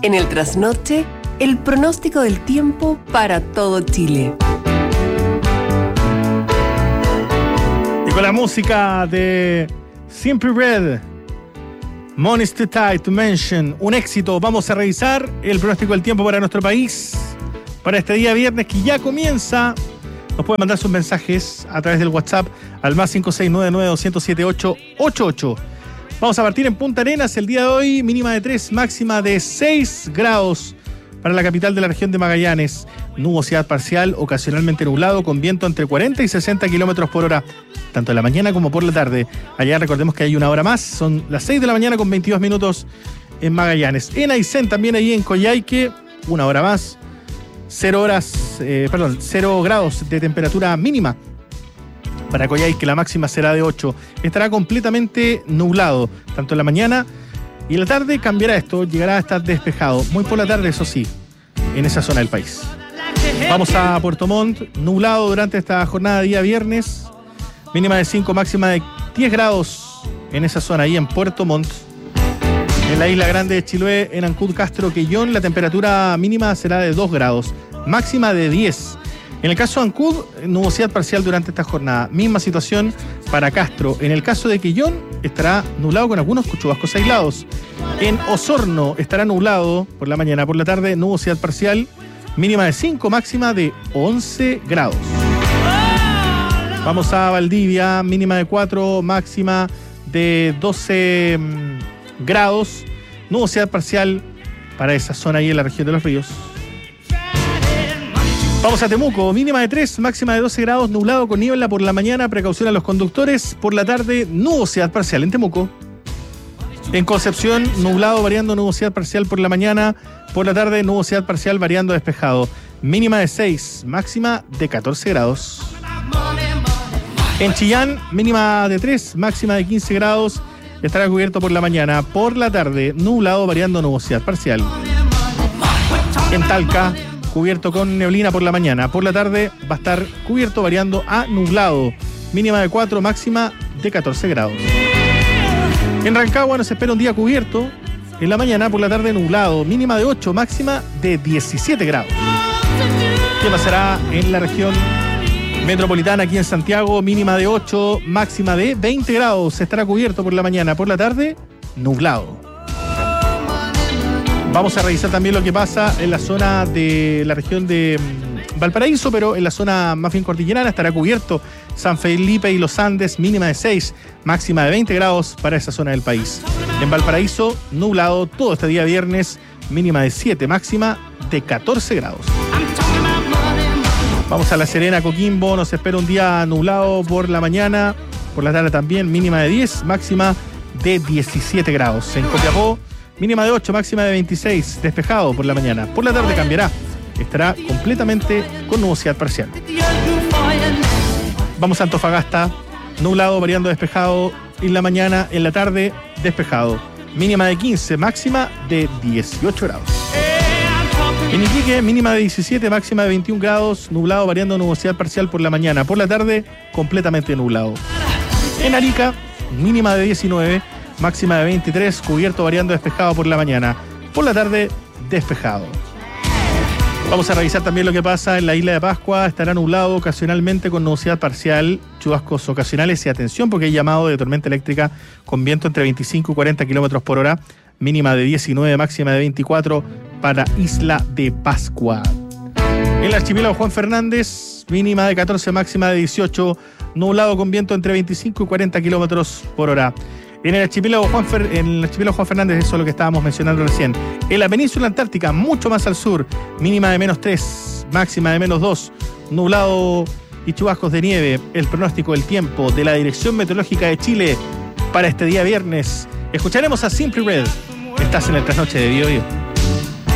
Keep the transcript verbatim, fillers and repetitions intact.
En el trasnoche, el pronóstico del tiempo para todo Chile. Y con la música de Simply Red, Money's Too Tight to Mention, un éxito. Vamos a revisar el pronóstico del tiempo para nuestro país para este día viernes que ya comienza. Nos pueden mandar sus mensajes a través del WhatsApp al más cinco seis nueve nueve dos cero siete ocho ocho ocho. Vamos a partir en Punta Arenas el día de hoy, mínima de tres, máxima de seis grados para la capital de la región de Magallanes. Nubosidad parcial, ocasionalmente nublado, con viento entre cuarenta y sesenta kilómetros por hora, tanto en la mañana como por la tarde. Allá recordemos que hay una hora más, son las seis de la mañana con veintidós minutos en Magallanes. En Aysén, también ahí en Coyhaique, una hora más, cero horas, eh, perdón, cero grados de temperatura mínima. Para Coyhaique la máxima será de ocho. Estará completamente nublado, tanto en la mañana y en la tarde cambiará esto, llegará a estar despejado. Muy por la tarde, eso sí, en esa zona del país. Vamos a Puerto Montt, nublado durante esta jornada de día viernes. Mínima de cinco, máxima de diez grados en esa zona, ahí en Puerto Montt. En la isla grande de Chiloé, en Ancud, Castro, Quellón, la temperatura mínima será de dos grados, máxima de diez. En el caso de Ancud, nubosidad parcial durante esta jornada. Misma situación para Castro. En el caso de Quellón, estará nublado con algunos chubascos aislados. En Osorno estará nublado por la mañana, por la tarde, nubosidad parcial, mínima de cinco, máxima de once grados. Vamos a Valdivia, mínima de cuatro, máxima de doce mmm, grados, nubosidad parcial para esa zona ahí en la región de los ríos. Vamos a Temuco, mínima de tres, máxima de doce grados, nublado con niebla por la mañana, precaución a los conductores, por la tarde, nubosidad parcial en Temuco. En Concepción, nublado variando nubosidad parcial por la mañana, por la tarde, nubosidad parcial variando despejado. Mínima de seis, máxima de catorce grados. En Chillán, mínima de tres, máxima de quince grados, estará cubierto por la mañana, por la tarde, nublado variando nubosidad parcial. En Talca, cubierto con neblina por la mañana. Por la tarde va a estar cubierto variando a nublado. Mínima de cuatro, máxima de catorce grados. En Rancagua nos espera un día cubierto. En la mañana, por la tarde nublado. Mínima de ocho, máxima de diecisiete grados. ¿Qué pasará en la región metropolitana aquí en Santiago? Mínima de ocho, máxima de veinte grados. Estará cubierto por la mañana. Por la tarde, nublado. Vamos a revisar también lo que pasa en la zona de la región de Valparaíso, pero en la zona más bien cordillerana estará cubierto San Felipe y los Andes, mínima de seis, máxima de veinte grados para esa zona del país. En Valparaíso, nublado todo este día viernes, mínima de siete, máxima de catorce grados. Vamos a La Serena, Coquimbo, nos espera un día nublado por la mañana, por la tarde también, mínima de diez, máxima de diecisiete grados. En Copiapó, mínima de ocho, máxima de veintiséis, despejado por la mañana. Por la tarde cambiará, estará completamente con nubosidad parcial. Vamos a Antofagasta, nublado, variando despejado en la mañana, en la tarde, despejado. Mínima de quince, máxima de dieciocho grados. En Iquique, mínima de diecisiete, máxima de veintiún grados, nublado, variando nubosidad parcial por la mañana. Por la tarde, completamente nublado. En Arica, mínima de diecinueve, máxima de veintitrés, cubierto variando despejado por la mañana. Por la tarde, despejado. Vamos a revisar también lo que pasa en la isla de Pascua. Estará nublado ocasionalmente con nubosidad parcial, chubascos ocasionales y atención porque hay llamado de tormenta eléctrica con viento entre veinticinco y cuarenta kilómetros por hora. Mínima de diecinueve, máxima de veinticuatro para Isla de Pascua. En el archipiélago Juan Fernández, mínima de catorce, máxima de dieciocho, nublado con viento entre veinticinco y cuarenta kilómetros por hora. En el archipiélago Juan, Fer, en el archipiélago Juan Fernández, eso es lo que estábamos mencionando recién. En la península antártica, mucho más al sur, mínima de menos tres, máxima de menos dos, nublado y chubascos de nieve. El pronóstico del tiempo de la Dirección Meteorológica de Chile para este día viernes. Escucharemos a Simply Red. Estás en el Trasnoche de Bio Bio.